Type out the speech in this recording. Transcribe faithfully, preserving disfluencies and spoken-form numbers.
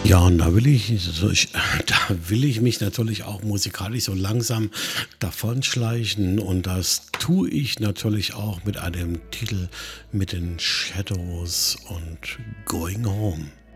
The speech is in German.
Ja, und da will ich so ich da will ich mich natürlich auch musikalisch so langsam davonschleichen und das tue ich natürlich auch mit einem Titel mit den Shadows und „Going Home“.